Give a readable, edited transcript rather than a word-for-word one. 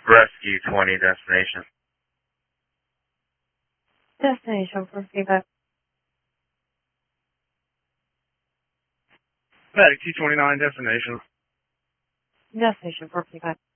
Rescue 20 destination. Destination for feedback. Medic 229 destination. Destination for feedback.